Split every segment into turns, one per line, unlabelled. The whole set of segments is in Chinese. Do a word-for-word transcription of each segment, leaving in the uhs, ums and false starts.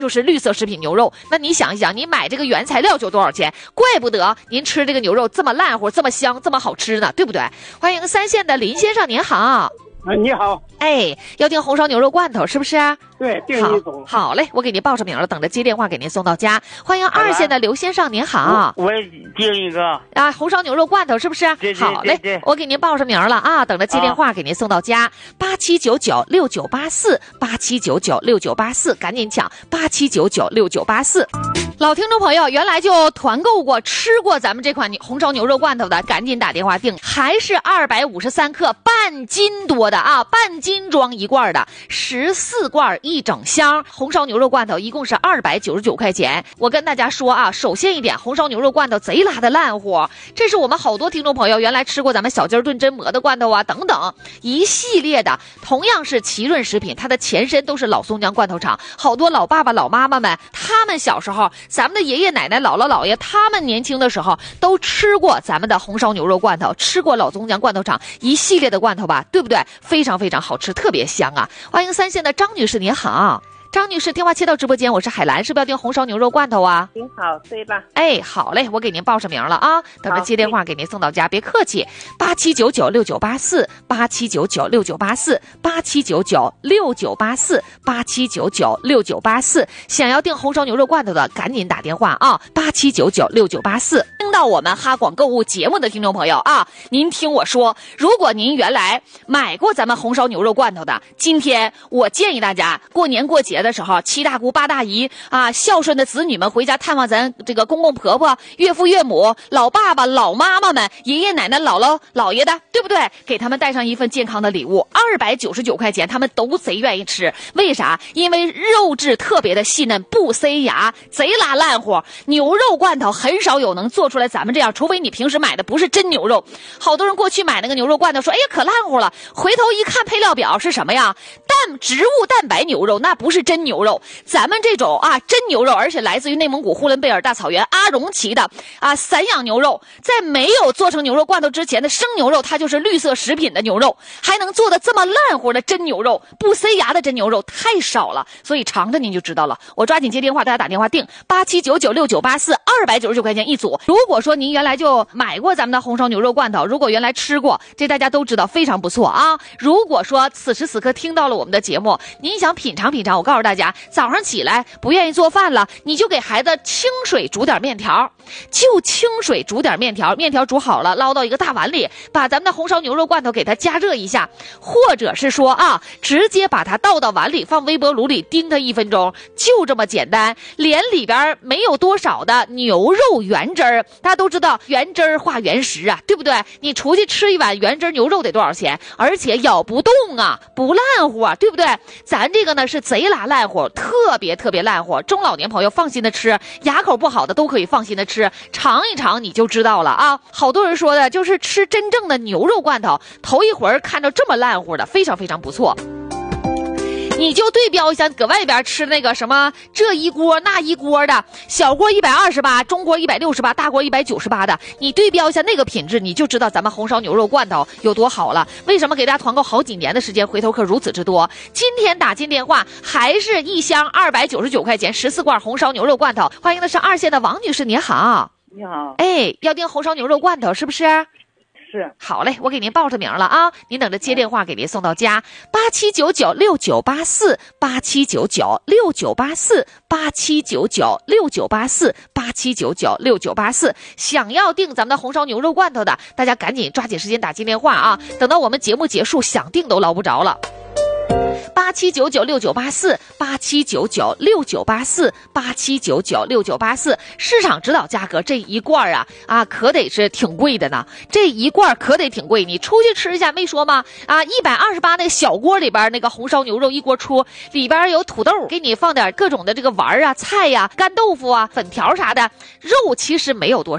就是绿色食品牛肉。那你想一想，你买这个原材料就多少钱？怪不得您吃这个牛肉这么烂乎、这么香、这么好吃呢，对不对？欢迎三线的林先生，您好。
啊，你好。
哎，要订红烧牛肉罐头是不是啊？
对，订一种。
好，好嘞，我给您报上名了，等着接电话给您送到家。欢迎二线的刘先生，您好。
我也订一个
啊，红烧牛肉罐头是不是？
对对
好嘞，
对对
我给您报上名了啊，等着接电话给您送到家。八七九九六九八四，八七九九六九八四，赶紧抢八七九九六九八四。老听众朋友，原来就团购过、吃过咱们这款红烧牛肉罐头的，赶紧打电话订，还是二百五十三克，半斤多的啊，半斤装一罐的，十四罐一整箱红烧牛肉罐头，一共是二百九十九块钱。我跟大家说啊，首先一点，红烧牛肉罐头贼拉的烂乎，这是我们好多听众朋友原来吃过咱们小鸡炖真蘑的罐头啊，等等一系列的，同样是奇润食品，它的前身都是老松江罐头厂，好多老爸爸老妈妈们，他们小时候。咱们的爷爷奶奶姥姥姥爷他们年轻的时候都吃过咱们的红烧牛肉罐头，吃过老松江罐头厂一系列的罐头吧，对不对？非常非常好吃，特别香啊。欢迎三线的张女士，您好。张女士，电话切到直播间，我是海兰，是不是要订红烧牛肉罐头啊？
您好，对吧？
哎，好嘞，我给您报上名了啊，等着接电话给您送到家，别客气。八七九九六九八四，八七九九六九八四，八七九九六九八四，八七九九六九八四。想要订红烧牛肉罐头的，赶紧打电话啊，八七九九六九八四。听到我们哈广购物节目的听众朋友啊，您听我说，如果您原来买过咱们红烧牛肉罐头的，今天我建议大家过年过节的时候，七大姑八大姨啊，孝顺的子女们回家探望咱这个公公婆婆、岳父岳母、老爸爸、老妈妈们、爷爷奶奶、姥姥姥爷的，对不对？给他们带上一份健康的礼物，二百九十九块钱，他们都贼愿意吃。为啥？因为肉质特别的细嫩，不塞牙，贼拉烂乎。牛肉罐头很少有能做出来咱们这样，除非你平时买的不是真牛肉。好多人过去买那个牛肉罐头说，哎呀可烂乎了，回头一看配料表是什么呀？蛋植物蛋白牛肉，那不是真牛肉。咱们这种啊真牛肉，而且来自于内蒙古呼伦贝尔大草原阿荣旗的啊散养牛肉，在没有做成牛肉罐头之前的生牛肉，它就是绿色食品的牛肉，还能做的这么烂乎的真牛肉，不塞牙的真牛肉太少了，所以尝着您就知道了。我抓紧接电话，大家打电话订八七九九六九八四，二百九十九块钱一组。如果说您原来就买过咱们的红烧牛肉罐头，如果原来吃过，这大家都知道非常不错啊。如果说此时此刻听到了我们的节目，您想品尝品尝，我告诉大家，早上起来不愿意做饭了，你就给孩子清水煮点面条，就清水煮点面条，面条煮好了捞到一个大碗里，把咱们的红烧牛肉罐头给它加热一下，或者是说啊，直接把它倒到碗里，放微波炉里叮它一分钟，就这么简单。连里边没有多少的牛肉原汁儿，大家都知道原汁儿化原食啊，对不对？你出去吃一碗原汁牛肉得多少钱？而且咬不动啊，不烂乎啊，对不对？咱这个呢是贼拉烂乎，特别特别烂乎，中老年朋友放心的吃，牙口不好的都可以放心的吃，尝一尝你就知道了啊。好多人说的就是吃真正的牛肉罐头，头一回看着这么烂乎的，非常非常不错。你就对标一下，搁外边吃那个什么这一锅那一锅的，小锅一百二十八，中锅一百六十八，大锅一百九十八的，你对标一下那个品质，你就知道咱们红烧牛肉罐头有多好了。为什么给大家团购好几年的时间，回头客如此之多？今天打进电话还是一箱二百九十九块钱，十四罐红烧牛肉罐头。欢迎的是二线的王女士，您好。
你好。
哎，要订红烧牛肉罐头是不是？
是。
好嘞，我给您报上名了啊，您等着接电话给您送到家。八七九九六九八四，八七九九六九八四，八七九九六九八四，八七九九六九八四。想要订咱们的红烧牛肉罐头的，大家赶紧抓紧时间打进电话啊，等到我们节目结束，想订都捞不着了。八七九九六九八四，八七九九六九八四，八七九九六九八四。市场指导价格这一罐啊啊，可得是挺贵的呢。这一罐可得挺贵，你出去吃一下没说吗？啊，一百二十八那个小锅里边那个红烧牛肉一锅出，里边有土豆，给你放点各种的这个丸啊、菜呀、干豆腐啊、粉条啥的。肉其实没有多少，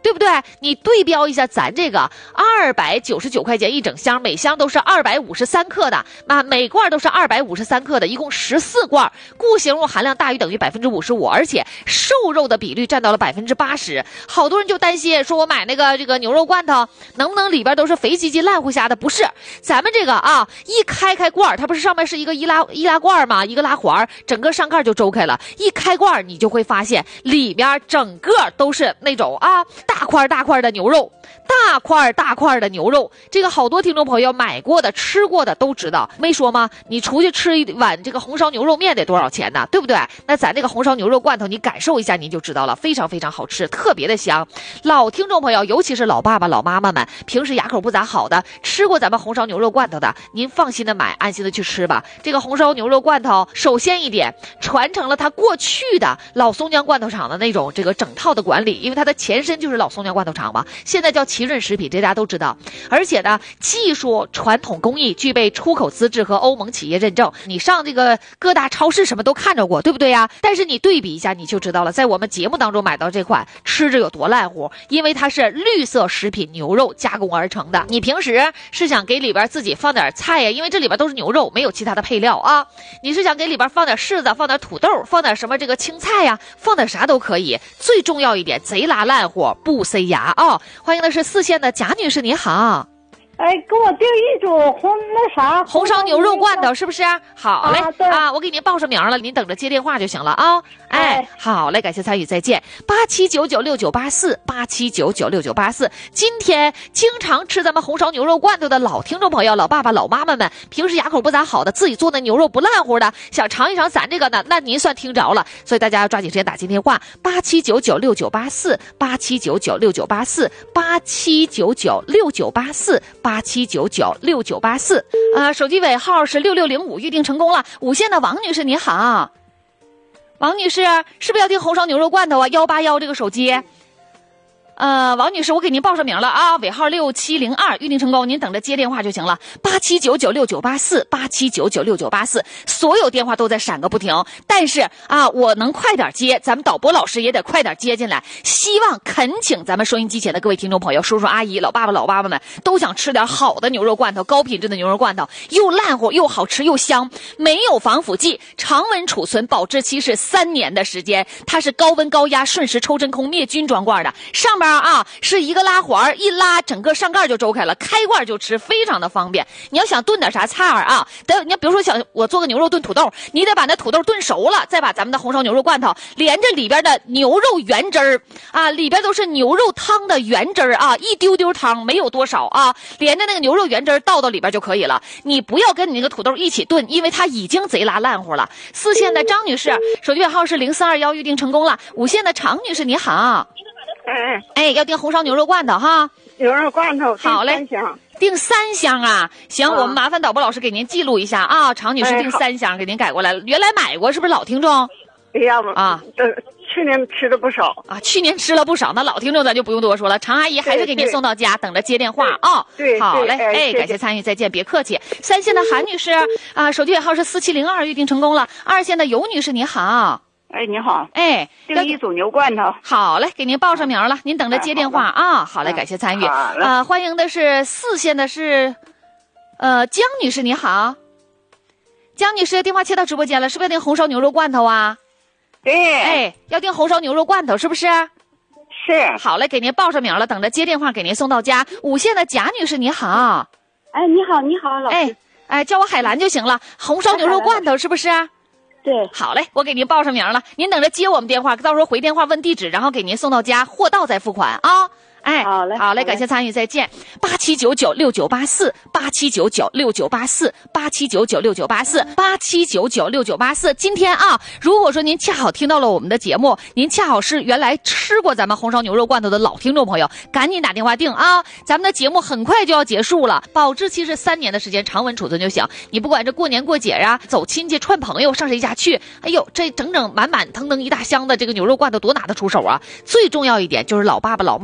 对不对？你对标一下咱这个二百九十九块钱一整箱，每箱都是二百五十三克的，那每罐都是二百五十三克的，一共十四罐，固形物含量大于等于百分之五十五，而且瘦肉的比率占到了百分之八十。好多人就担心说，我买那个这个牛肉罐头能不能里边都是肥唧唧烂乎瞎的？不是，咱们这个啊，一开开罐，它不是上面是一个易拉易拉罐吗？一个拉环，整个上盖就周开了。一开罐，你就会发现里边整个都是那种啊大块大块的牛肉，大块大块的牛肉。这个好多听众朋友买过的、吃过的都知道，没说吗？你出去吃一碗这个红烧牛肉面得多少钱呢？对不对？那咱这个红烧牛肉罐头，你感受一下，你就知道了，非常非常好吃，特别的香。老听众朋友，尤其是老爸爸、老妈妈们，平时牙口不咋好的，吃过咱们红烧牛肉罐头的，您放心的买，安心的去吃吧。这个红烧牛肉罐头，首先一点，传承了它过去的老松江罐头厂的那种这个整套的管理，因为它的前身就是老松江罐头厂嘛，现在叫奇润食品，这大家都知道。而且呢，技术传统工艺具备出口资质和欧盟企业认证，你上这个各大超市什么都看着过，对不对呀？但是你对比一下你就知道了，在我们节目当中买到这款吃着有多烂乎，因为它是绿色食品牛肉加工而成的。你平时是想给里边自己放点菜呀，因为这里边都是牛肉，没有其他的配料啊。你是想给里边放点柿子，放点土豆，放点什么这个青菜呀，放点啥都可以。最重要一点，贼拉烂乎，不塞牙啊！欢迎的是四县的贾女士，你好。
哎，给我订一组红那啥
红烧牛肉罐头，是不是？好嘞，
啊，对
啊，我给您报上名了，您等着接电话就行了啊。哎，
哎
好嘞，感谢参与，再见。八七九九六九八四，八七九九六九八四。今天经常吃咱们红烧牛肉罐头的老听众朋友、老爸爸、老妈妈们，平时牙口不咋好的，自己做的牛肉不烂乎的，想尝一尝咱这个呢，那您算听着了。所以大家要抓紧时间打进电话，八七九九六九八四，八七九九六九八四，八七九九六九八四。八七九九六九八四，呃，手机尾号是六六零五，预定成功了。五线的王女士，你好，王女士是不是要订红烧牛肉罐头啊？幺八幺这个手机。呃，王女士，我给您报上名了啊，尾号六七零二，预定成功，您等着接电话就行了。八七九九六九八四，八七九九六九八四，所有电话都在闪个不停。但是啊，我能快点接，咱们导播老师也得快点接进来。希望恳请咱们收音机前的各位听众朋友、叔叔阿姨、老爸爸、老妈妈们，都想吃点好的牛肉罐头，高品质的牛肉罐头，又烂乎又好吃又香，没有防腐剂，常温储存，保质期是三年的时间。它是高温高压瞬时抽真空灭菌装罐的，上面啊是一个拉环，一拉整个上盖就周开了，开罐就吃，非常的方便。你要想炖点啥菜儿啊，得你比如说想我做个牛肉炖土豆，你得把那土豆炖熟了，再把咱们的红烧牛肉罐头连着里边的牛肉原汁儿啊，里边都是牛肉汤的原汁儿啊，一丢丢汤，没有多少啊，连着那个牛肉原汁儿倒到里边就可以了。你不要跟你那个土豆一起炖，因为它已经贼拉烂乎了。四线的张女士，手机尾号是零四二幺，预定成功了。五线的常女士，你好。
哎，
哎，要订红烧牛肉罐头哈，
牛肉罐头
好嘞
订三箱，
订三箱啊。行，
啊
我们麻烦导播老师给您记录一下啊。常女士
哎
订三箱，给您改过来了。原来买过是不是老听众
哎呀不
啊？
这去年吃的不少。
啊？去年吃了不少，那老听众咱就不用多说了。常阿姨还是给您
对
送到家，等着接电话啊。
对
好嘞，哎，
对哎谢谢
感谢参与，再见，别客气。三线的韩女士啊，手机尾号是四七零二，预定成功了。二线的尤女士，你好。
哎，你好，
哎，
订一组牛罐头。
好嘞，给您报上名了，您等着接电话啊。好嘞，感谢参与。
好嘞
啊，欢迎的是四线的是，呃，江女士，你好。江女士，电话切到直播间了，是不是要订红烧牛肉罐头啊？
对，
哎，要订红烧牛肉罐头是不是？
是。
好嘞，给您报上名了，等着接电话给您送到家。五线的贾女士，你好。
哎，你好，你好，老师。
哎哎，叫我海兰就行了。红烧牛肉罐头是不是？
对，
好嘞，我给您报上名了，您等着接我们电话，到时候回电话问地址，然后给您送到家，货到再付款啊。哎，
好嘞
好嘞，
好嘞
感谢参与，再见。八七九九六九八四，八七九九六九八四，八七九九六九八四，八七九九六九八四。今天啊，如果说您恰好听到了我们的节目，您恰好是原来吃过咱们红烧牛肉罐头的老听众朋友，赶紧打电话订啊！咱们的节目很快就要结束了，保质期是三年的时间，常温储存就行。你不管这过年过节呀、啊，走亲戚串朋友，上谁家去，哎呦，这整整满满腾腾一大箱的这个牛肉罐头多拿得出手啊！最重要一点就是老爸爸老妈妈们。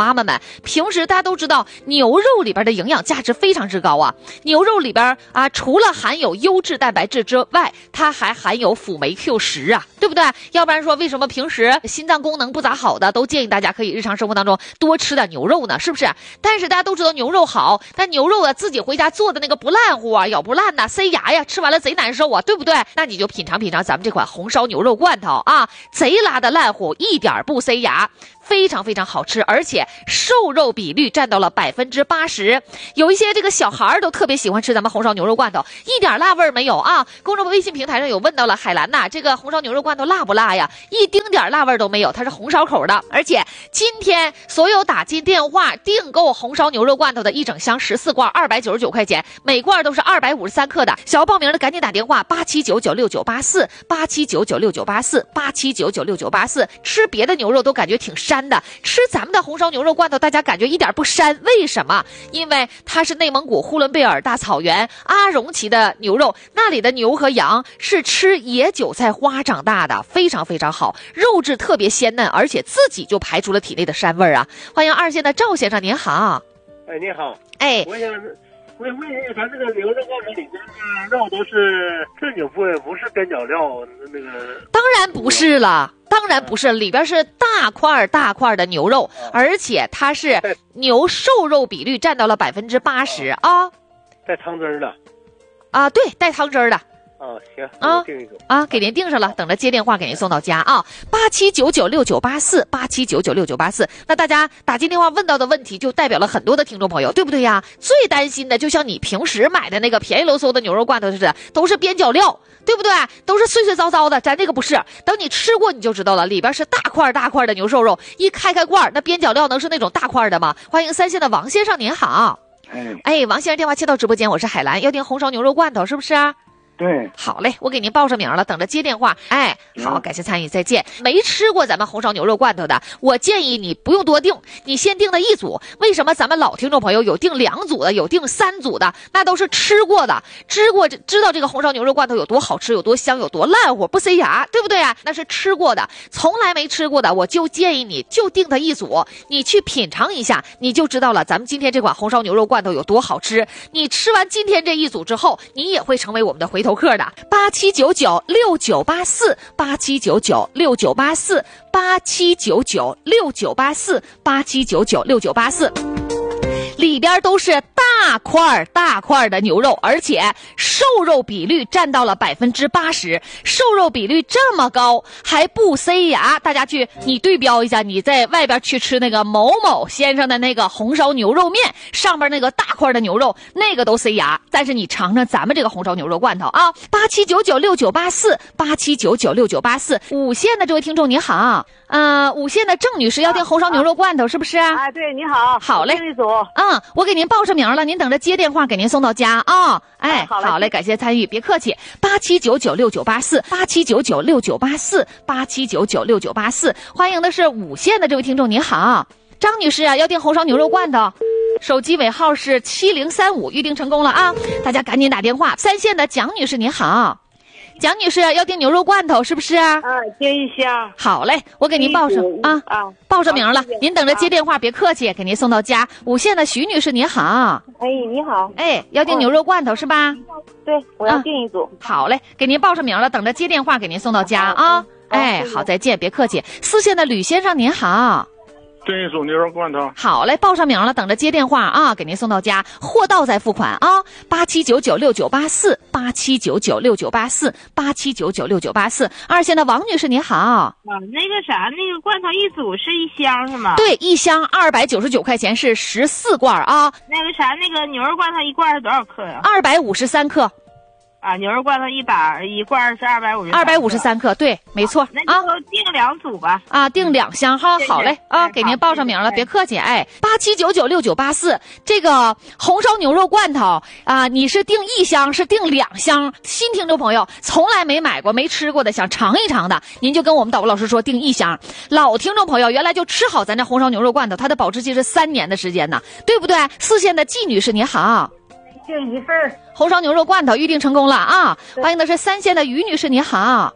平时大家都知道牛肉里边的营养价值非常之高啊，牛肉里边啊除了含有优质蛋白质之外，它还含有辅酶 Q 十啊，对不对？要不然说为什么平时心脏功能不咋好的都建议大家可以日常生活当中多吃点牛肉呢？是不是？但是大家都知道牛肉好，但牛肉啊自己回家做的那个不烂乎啊，咬不烂呐，塞牙呀，吃完了贼难受啊，对不对？那你就品尝品尝咱们这款红烧牛肉罐头啊，贼拉的烂乎，一点不塞牙，非常非常好吃，而且瘦肉比率占到了百分之八十。有一些这个小孩都特别喜欢吃咱们红烧牛肉罐头，一点辣味没有啊。公众微信平台上有问到了海兰呐，这个红烧牛肉罐头辣不辣呀？一丁点辣味都没有，它是红烧口的。而且今天所有打进电话订购红烧牛肉罐头的一整箱十四罐，二百九十九块钱，每罐都是二百五十三克的。想要报名的赶紧打电话八七九九六九八四八七九九六九八四八七九九六九八四。吃别的牛肉都感觉挺膻的，吃咱们的红烧牛肉罐头大家感觉一点不膻，为什么？因为它是内蒙古呼伦贝尔大草原阿荣旗的牛肉，那里的牛和羊是吃野韭菜花长大的，非常非常好，肉质特别鲜嫩，而且自己就排出了体内的膻味啊。欢迎二线的赵先生，您好。
哎，你好。
哎，
我想我问一下，咱这个牛肉罐头里面的肉都是正经部位，不是边角料那个？
当然不是了。当然不是，里边是大块大块的牛肉，而且它是牛瘦肉比率占到了百分之八十啊，
带汤汁儿的
啊，对，带汤汁儿的
啊，行
啊啊，给您订上了，等着接电话给您送到家啊，八七九九六九八四八七九九六九八四。那大家打进电话问到的问题，就代表了很多的听众朋友，对不对呀？最担心的就像你平时买的那个便宜喽嗖的牛肉罐头似的，都是边角料。对不对？都是碎碎糟糟的，咱这个不是。等你吃过你就知道了，里边是大块大块的牛瘦肉，一开开罐，那边角料能是那种大块的吗？欢迎三线的王先生，您好。
哎，
哎，王先生电话接到直播间，我是海兰，要订红烧牛肉罐头是不是啊？
对，
好嘞，我给您报上名了，等着接电话。哎，好，感谢参与，再见。没吃过咱们红烧牛肉罐头的，我建议你不用多订，你先订的一组。为什么咱们老听众朋友有订两组的，有订三组的？那都是吃过的，吃过知道这个红烧牛肉罐头有多好吃，有多香，有多烂乎，不塞牙，对不对啊？那是吃过的，从来没吃过的，我就建议你就订它一组，你去品尝一下，你就知道了咱们今天这款红烧牛肉罐头有多好吃。你吃完今天这一组之后，你也会成为我们的回头客的。八七九九六九八四八七九九六九八四八七九九六九八四八七九九六九八四，里边都是大块大块的牛肉，而且瘦肉比率占到了百分之八十，瘦肉比率这么高还不塞牙。大家去你对标一下，你在外边去吃那个某某先生的那个红烧牛肉面，上边那个大块的牛肉那个都塞牙，但是你尝尝咱们这个红烧牛肉罐头啊，八七九九六九八四八七九九六九八四。五线的这位听众您好，呃，五线的郑女士要订红烧牛肉罐头是不是啊？
哎，对，你好。
好嘞，
一组。
嗯，我给您报上名了，您等着接电话给您送到家啊、哦。哎，好嘞，好嘞，感谢参与，别客气。八七九九六九八四八七九九六九八四八七九九六九八四。欢迎的是五线的这位听众您好，张女士啊，要订红烧牛肉罐头。手机尾号是七零三五，预定成功了啊！大家赶紧打电话。三线的蒋女士您好，蒋女士要订牛肉罐头是不是啊？
啊，订一箱。
好嘞，我给您报上啊啊，报上名了，您等着接电话，别客气，给您送到家。五线的徐女士您好，
哎，你好，
哎，要订牛肉罐头是吧？
对，我要订一组。
好嘞，给您报上名了，等着接电话给您送到家啊。哎，好，再见，别客气。四线的吕先生您好。
订一组牛肉罐头。
好嘞，报上名了，等着接电话啊，给您送到家，货到再付款啊。八七九九六九八四八七九九六九八四八七九九六九八四。二线的王女士您好。
啊，那个啥，那个罐头一组是一箱是吗？
对，一箱二百九十九块钱是十四罐啊。
那个啥，那个牛肉罐头一罐是多少克呀？
二百五十三克。
啊，牛肉罐头一把一罐是二百五十，
二百五十三克，对，没错。
那就订两组吧。
啊，订两箱哈，好嘞啊，给您报上名了，别客气。哎，八七九九六九八四，这个红烧牛肉罐头啊，你是订一箱，是订两箱？新听众朋友从来没买过、没吃过的，想尝一尝的，您就跟我们导播老师说订一箱。老听众朋友原来就吃好咱这红烧牛肉罐头，它的保质期是三年的时间呢，对不对？四线的季女士您好。
订一份
红烧牛肉罐头预定成功了啊！欢迎的是三线的于女士，你好。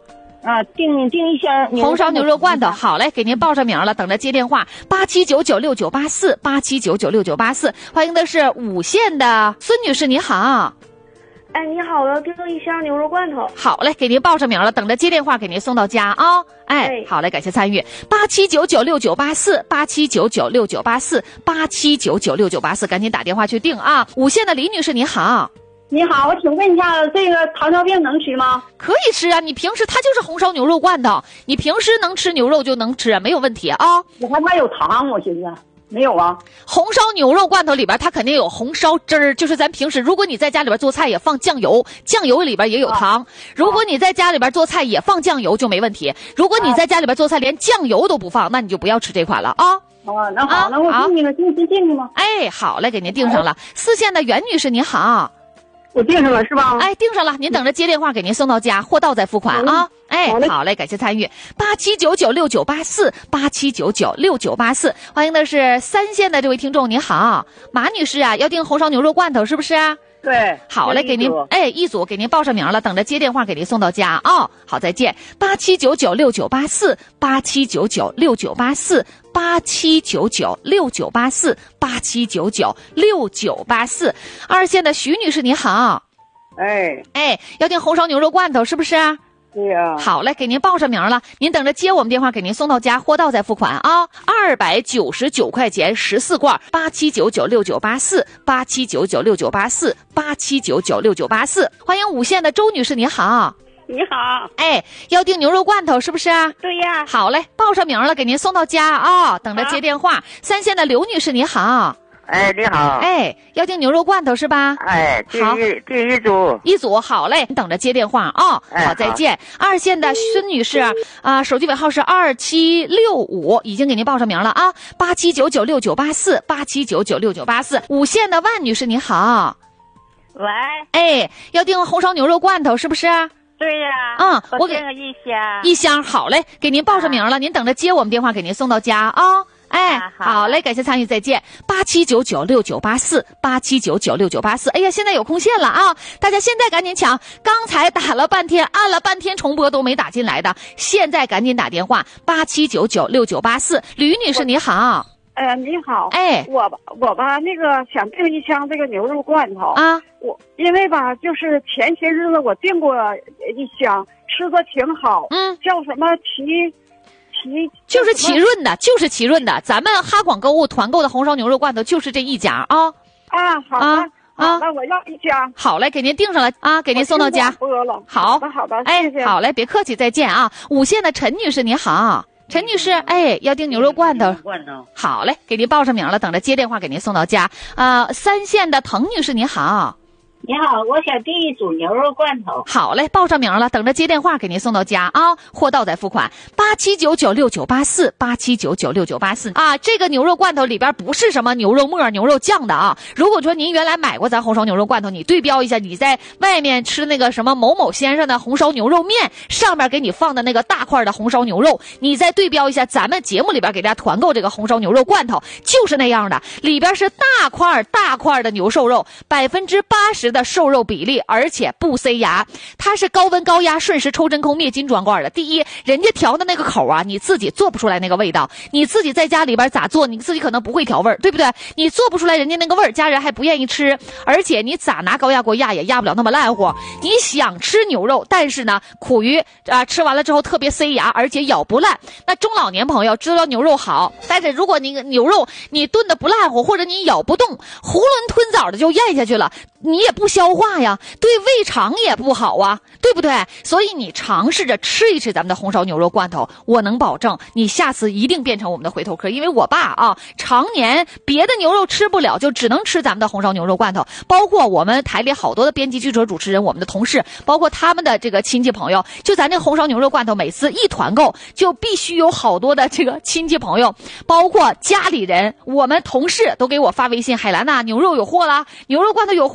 啊，订订一箱
红烧牛肉罐头。好嘞，给您报上名了，等着接电话。八七九九六九八四，八七九九六九八四，欢迎的是五县的孙女士，你好。
哎，你好，我要订一箱牛肉罐头。
好嘞，给您报上名了，等着接电话给您送到家啊、哦。哎，
哎
好嘞，感谢参与。八七九九六九八四，八七九九六九八四，八七九九六九八四，赶紧打电话去订啊！五县的李女士，你好。
你好，我请问一下，这个糖尿病能吃吗？
可以吃啊，你平时它就是红烧牛肉罐头，你平时能吃牛肉就能吃，没有问题啊。
我害怕有糖，我寻思没有啊。
红烧牛肉罐头里边它肯定有红烧汁儿，就是咱平时如果你在家里边做菜也放酱油，酱油里边也有糖。啊、如果你在家里边做菜也放酱油就没问题。如果你在家里边做菜连酱油都不放，那你就不要吃这款了啊。
哦，那好，啊、那我订你了，订订订吗？
哎，好嘞，给您订上了。四县的袁女士，你好。
我订上了是吧？
哎，订上了，您等着接电话给您送到家，货到再付款啊！哎，好嘞，好嘞，感谢参与。八七九九六九八四，八七九九六九八四，欢迎的是三县的这位听众，你好，马女士啊，要订红烧牛肉罐头是不是？
对，
好嘞，给您哎一组给您报上名了，等着接电话给您送到家啊、哦！好，再见。八七九九六九八四，八七九九六九八四，八七九九六九八四，八七九九六九八四。二线的徐女士，你好。
哎
哎，要订红烧牛肉罐头是不是？
对呀、啊。
好嘞，给您报上名了，您等着接我们电话，给您送到家，货到再付款啊！二百九十九块钱十四罐，八七九九六九八四，八七九九六九八四，八七九九六九八四。欢迎五县的周女士，你好。
你好。
哎，要订牛肉罐头是不是啊？
对呀。
好嘞，报上名了，给您送到家啊、哦！等着接电话。三县的刘女士，你好。
哎，你好。
哎，要订牛肉罐头是吧？
哎，第一第一组，
一组好嘞，你等着接电话啊、哦哎！好，再见。二线的孙女士啊、呃，手机尾号是二七六五，已经给您报上名了啊！八七九九六九八四，八七九九六九八四。五线的万女士，你好。
喂。
哎，要订红烧牛肉罐头是不是？
对呀。
嗯，我给
一箱。
一箱好嘞，给您报上名了，啊、您等着接我们电话，给您送到家啊。哦哎，好嘞，感谢参与，再见。八七九九六九八四，八七九九六九八四。哎呀，现在有空线了啊！大家现在赶紧抢，刚才打了半天，按了半天重播都没打进来的，现在赶紧打电话，八七九九六九八四。吕女士你好。
呃，你好。
哎，
我吧，我吧，那个想订一箱这个牛肉罐头
啊。
我因为吧，就是前些日子我订过一箱，吃的挺好。
嗯。
叫什么奇？
就是奇润的，就是奇润的，咱们哈广购物团购的红烧牛肉罐头就是这一家啊。
啊，好的，啊，好的，我要一箱。
好嘞，给您订上了啊，给您送到家。好，
好的，好的，谢谢。
哎，好嘞，别客气，再见啊。五县的陈女士你好，陈女士，哎，要订牛肉罐头。
罐头。
好嘞，给您报上名了，等着接电话给您送到家。啊、呃，三县的滕女士你好。
你好，我想订一组牛肉罐头。
好嘞，报上名了，等着接电话给您送到家啊，货到再付款。八七九九六九八四，八七九九六九八四啊，这个牛肉罐头里边不是什么牛肉末、牛肉酱的啊。如果说您原来买过咱红烧牛肉罐头，你对标一下，你在外面吃那个什么某某先生的红烧牛肉面，上面给你放的那个大块的红烧牛肉，你再对标一下咱们节目里边给大家团购这个红烧牛肉罐头，就是那样的，里边是大块大块的牛瘦肉，百分之八十的瘦肉比例，而且不塞牙，它是高温高压瞬时抽真空灭菌装罐的。第一，人家调的那个口啊，你自己做不出来那个味道，你自己在家里边咋做，你自己可能不会调味儿，对不对？你做不出来人家那个味儿，家人还不愿意吃，而且你咋拿高压锅压也压不了那么烂乎。你想吃牛肉，但是呢，苦于啊、呃、吃完了之后特别塞牙，而且咬不烂。那中老年朋友知道牛肉好，但是如果你牛肉你炖的不烂乎，或者你咬不动，囫囵吞枣的就咽下去了，你也不消化呀，对胃肠也不好啊，对不对？所以你尝试着吃一吃咱们的红烧牛肉罐头，我能保证你下次一定变成我们的回头客。因为我爸啊，常年别的牛肉吃不了，就只能吃咱们的红烧牛肉罐头。包括我们台里好多的编辑、记者、主持人，我们的同事，包括他们的这个亲戚朋友，就咱这红烧牛肉罐头，每次一团购，就必须有好多的这个亲戚朋友，包括家里人，我们同事都给我发微信：海兰呐，牛肉有货啦，牛肉罐头有货啦，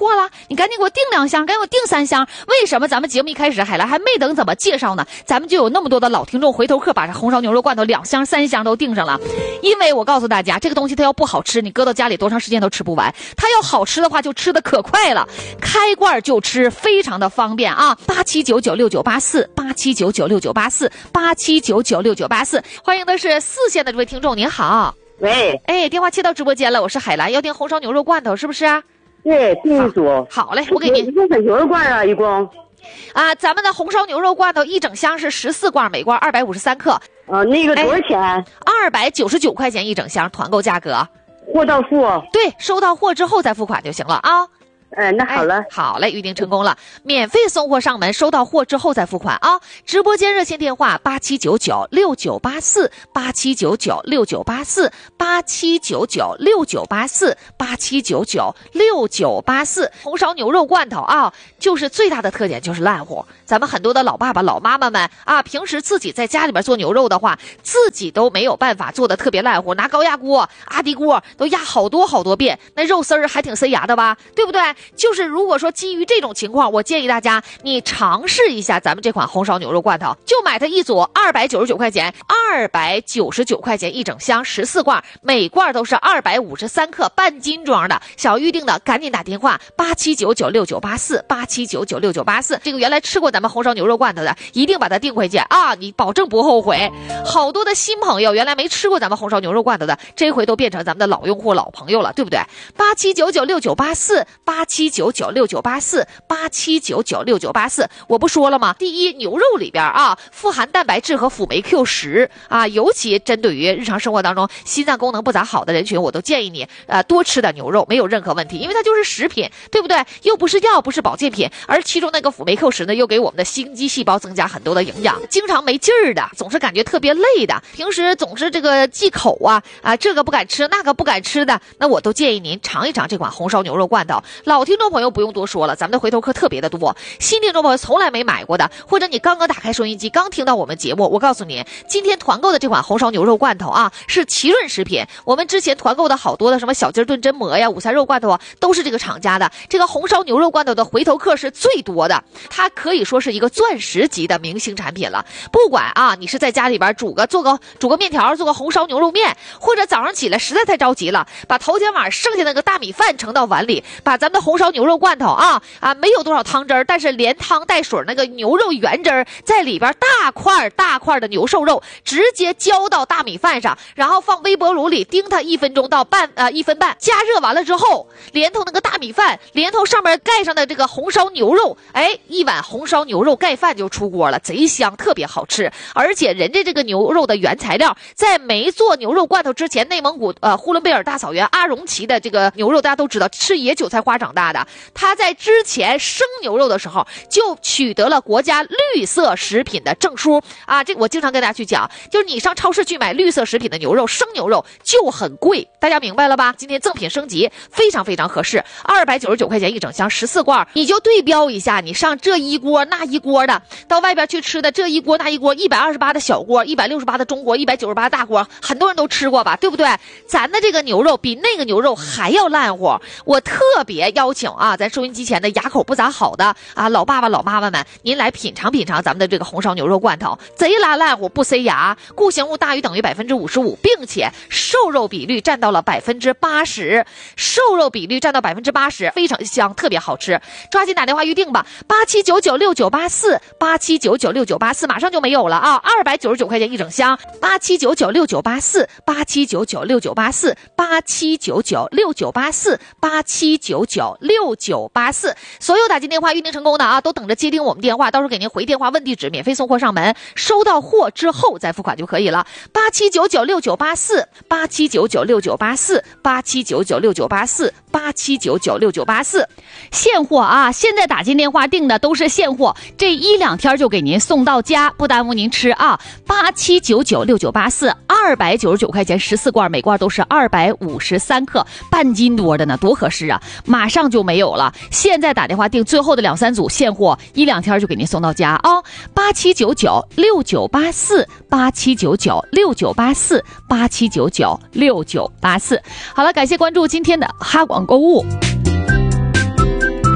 你赶紧给我订两箱，赶紧给我订三箱。为什么咱们节目一开始海来还没等怎么介绍呢，咱们就有那么多的老听众回头客把这红烧牛肉罐头两箱三箱都订上了？因为我告诉大家，这个东西它要不好吃，你搁到家里多长时间都吃不完；它要好吃的话，就吃的可快了，开罐就吃，非常的方便啊！八七九九六九八四，八七九九六九八四，八七九九六九八四，欢迎的是四线的这位听众，您好。
喂，
哎，电话切到直播间了，我是海兰，要订红烧牛肉罐头是不是啊？
对，订一组。
好, 好嘞，我给您。
一共牛肉罐啊，一共。
啊，咱们的红烧牛肉罐头一整箱是十四罐，每罐二百五十三克。
啊，那个多少钱？
二百九十九块钱一整箱，团购价格。
货到付。
对，收到货之后再付款就行了啊。
哎，那好了、哎，
好嘞，预定成功了，免费送货上门，收到货之后再付款啊！直播间热线电话八七九九六九八四，八七九九六九八四，八七九九六九八四，八七九九六九八四。红烧牛肉罐头啊，就是最大的特点就是烂乎。咱们很多的老爸爸、老妈妈们啊，平时自己在家里边做牛肉的话，自己都没有办法做的特别烂乎，拿高压锅、阿迪锅都压好多好多遍，那肉丝儿还挺塞牙的吧，对不对？就是如果说基于这种情况，我建议大家你尝试一下咱们这款红烧牛肉罐头，就买它一组二百九十九块钱，二百九十九块钱一整箱，十四罐，每罐都是二百五十三克，半斤装的。想要预定的赶紧打电话八七九九六九八四，八七九九六九八四。这个原来吃过咱们红烧牛肉罐头的，一定把它订回去啊，你保证不后悔。好多的新朋友原来没吃过咱们红烧牛肉罐头的，这回都变成咱们的老用户、老朋友了，对不对？八七九九六九八四，八七九九六九八四，八七九九六九八四。我不说了吗？第一，牛肉里边啊富含蛋白质和辅酶 Q 十啊，尤其针对于日常生活当中心脏功能不咋好的人群，我都建议你呃多吃点牛肉，没有任何问题，因为它就是食品，对不对？又不是药，不是保健品，而其中那个辅酶 Q 十呢，又给我们的心肌细胞增加很多的营养。经常没劲儿的，总是感觉特别累的，平时总是这个忌口啊啊，这个不敢吃，那个不敢吃的，那我都建议您尝一尝这款红烧牛肉罐头。老听众朋友不用多说了，咱们的回头客特别的多，新听众朋友从来没买过的，或者你刚刚打开收音机，刚听到我们节目，我告诉你，今天团购的这款红烧牛肉罐头啊，是奇润食品。我们之前团购的好多的什么小鸡炖榛蘑呀、午餐肉罐头啊，都是这个厂家的。这个红烧牛肉罐头的回头客是最多的，它可以说是一个钻石级的明星产品了。不管啊，你是在家里边煮个做个煮个面条，做个红烧牛肉面，或者早上起来实在太着急了，把头天晚上剩下那个大米饭盛到碗里，把咱们的红烧牛肉罐头啊啊没有多少汤汁儿，但是连汤带水那个牛肉原汁儿在里边，大块大块的牛瘦肉直接浇到大米饭上，然后放微波炉里叮它一分钟到半呃一分半，加热完了之后，连同那个大米饭，连同上面盖上的这个红烧牛肉，哎，一碗红烧牛肉盖饭就出锅了，贼香，特别好吃。而且人家这个牛肉的原材料，在没做牛肉罐头之前，内蒙古呃呼伦贝尔大草原阿荣旗的这个牛肉大家都知道，吃野韭菜花长大的，他在之前生牛肉的时候就取得了国家绿色食品的证书啊！这个我经常跟大家去讲，就是你上超市去买绿色食品的牛肉，生牛肉就很贵，大家明白了吧？今天赠品升级，非常非常合适，二百九十九块钱一整箱，十四罐，你就对标一下，你上这一锅那一锅的，到外边去吃的这一锅那一锅，一百二十八的小锅，一百六十八的中锅，一百九十八大锅，很多人都吃过吧，对不对？咱的这个牛肉比那个牛肉还要烂乎，我特别邀请啊，咱收音机前的牙口不咋好的啊，老爸爸老妈妈们，您来品尝品尝咱们的这个红烧牛肉罐头，贼拉烂乎，不塞牙，固形物大于等于百分之五十五，并且瘦肉比率占到了百分之八十，瘦肉比率占到百分之八十，非常香，特别好吃，抓紧打电话预定吧，八七九九六九八四，八七九九六九八四，马上就没有了啊，二百九十九块钱一整箱，八七九九六九八四，八七九九六九八四，八七九九六九八四，八七九九六九八四，所有打进电话预定成功的啊，都等着接听我们电话，到时候给您回电话问地址，免费送货上门，收到货之后再付款就可以了。八七九九六九八四，八七九九六九八四，八七九九六九八四，八七九九六九八四，现货啊！现在打进电话订的都是现货，这一两天就给您送到家，不耽误您吃啊！八七九九六九八四，二百九十九块钱十四罐，每罐都是二百五十三克，半斤多的呢，多合适啊！马上就没有了，现在打电话订最后的两三组现货，一两天就给您送到家啊！八七九九六九八四，八七九九六九八四，八七九九六九八四。好了，感谢关注今天的哈广购物。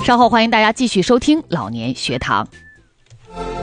稍后欢迎大家继续收听老年学堂。